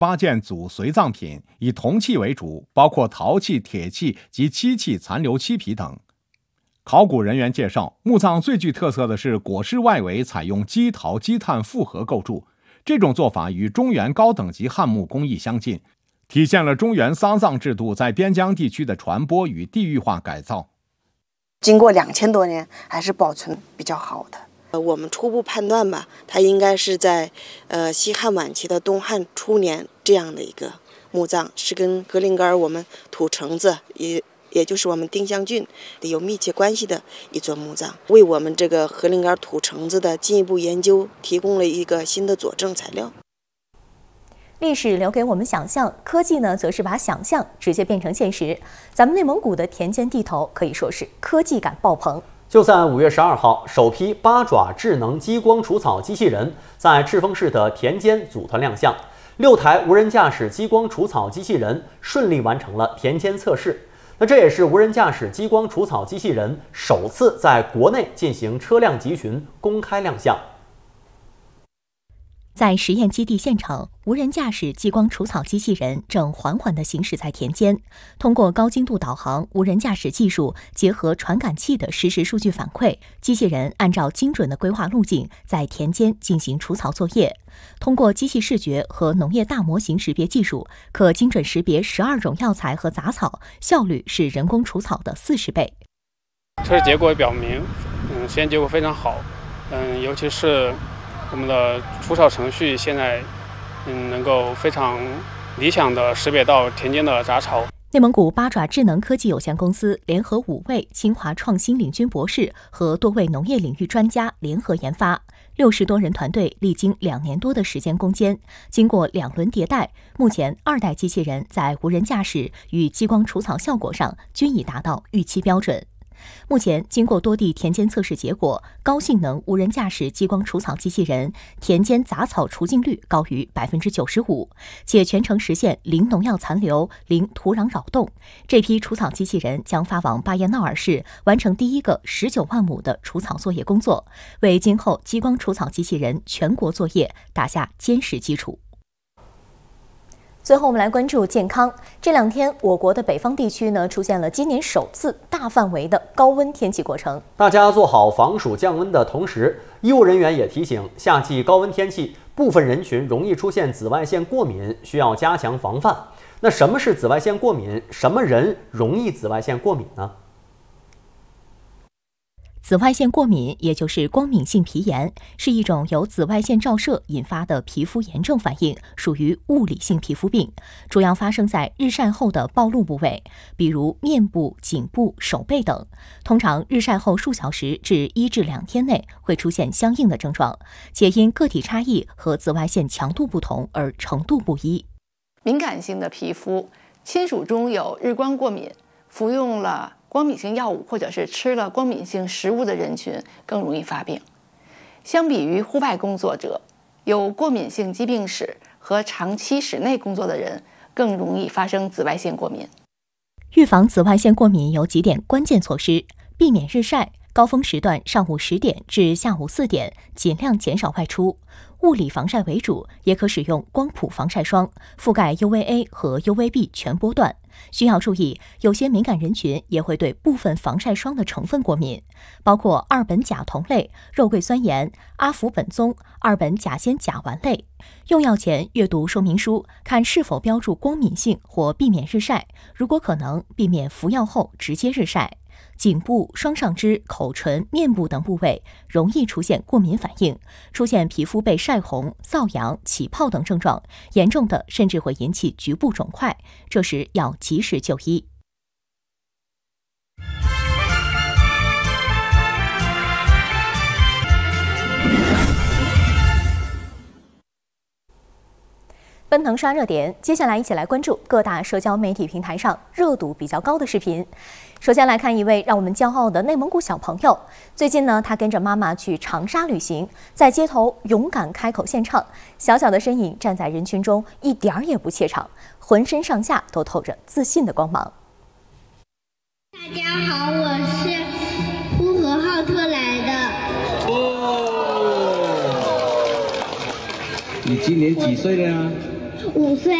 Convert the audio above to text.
8件组随葬品，以铜器为主，包括陶器、铁器及漆器、残留漆皮等。考古人员介绍，墓葬最具特色的是椁室外围采用基陶基炭复合构筑，这种做法与中原高等级汉墓工艺相近，体现了中原丧葬制度在边疆地区的传播与地域化改造。 经过2000多年，还是保存比较好的。我们初步判断吧，它应该是在西汉晚期的东汉初年这样的一个墓葬，是跟格林格尔我们土城子也就是我们丁香郡有密切关系的一座墓葬，为我们这个格林格尔土城子的进一步研究提供了一个新的佐证材料。 历史留给我们想象，科技呢，则是把想象直接变成现实。咱们内蒙古的田间地头可以说是科技感爆棚。 就在5月12号，首批8爪智能激光除草机器人在赤峰市的田间组团亮相，6台无人驾驶激光除草机器人顺利完成了田间测试。那这也是无人驾驶激光除草机器人首次在国内进行车辆集群公开亮相。 在实验基地现场，无人驾驶激光除草机器人正缓缓地行驶在田间。通过高精度导航无人驾驶技术，结合传感器的实时数据反馈，机器人按照精准的规划路径，在田间进行除草作业。通过机器视觉和农业大模型识别技术，可精准识别12种药材和杂草，效率是人工除草的40倍。 测试结果表明，实验结果非常好。尤其是我们的除草程序现在能够非常理想地识别到田间的杂草。 内蒙古8爪智能科技有限公司联合5位清华创新领军博士和多位农业领域专家联合研发，60多人团队历经2年多的时间攻坚，经过2轮迭代，目前2代机器人在无人驾驶与激光除草效果上均已达到预期标准。目前，经过多地田间测试结果，高性能无人驾驶激光除草机器人田间杂草除净率高于95%，且全程实现零农药残留、零土壤扰动。这批除草机器人将发往巴彦淖尔市，完成第一个19万亩的除草作业工作，为今后激光除草机器人全国作业打下坚实基础。最后我们来关注健康。这2天，我国的北方地区呢出现了今年首次大范围的高温天气过程。 大家做好防暑降温的同时，医务人员也提醒，夏季高温天气，部分人群容易出现紫外线过敏，需要加强防范。那什么是紫外线过敏？什么人容易紫外线过敏呢？ 紫外线过敏，也就是光敏性皮炎，是一种由紫外线照射引发的皮肤炎症反应，属于物理性皮肤病，主要发生在日晒后的暴露部位，比如面部、颈部、手背等。通常日晒后数小时至1至2天内会出现相应的症状，且因个体差异和紫外线强度不同而程度不一。 敏感性的皮肤，亲属中有日光过敏，服用了光敏性药物或者是吃了光敏性食物的人群更容易发病。相比于户外工作者，有过敏性疾病史和长期室内工作的人更容易发生紫外线过敏。 预防紫外线过敏有几点关键措施：避免日晒，高峰时段上午10点至下午4点尽量减少外出。物理防晒为主，也可使用光谱防晒霜，覆盖 UVA 和 UVB 全波段。需要注意，有些敏感人群也会对部分防晒霜的成分过敏，包括2苯甲酮类、肉桂酸盐、阿福本宗、2苯甲酰甲烷类。用药前阅读说明书，看是否标注光敏性或避免日晒，如果可能，避免服药后直接日晒。颈部、双上肢、口唇、面部等部位容易出现过敏反应，出现皮肤被晒红、瘙痒、起泡等症状，严重的甚至会引起局部肿块，这时要及时就医。奔腾刷热点，接下来一起来关注各大社交媒体平台上热度比较高的视频。首先来看一位让我们骄傲的内蒙古小朋友。最近呢，他跟着妈妈去长沙旅行，在街头勇敢开口献唱，小小的身影站在人群中，一点儿也不怯场，浑身上下都透着自信的光芒。 大家好，我是呼和浩特来的。 你今年几岁了呀？ 5岁。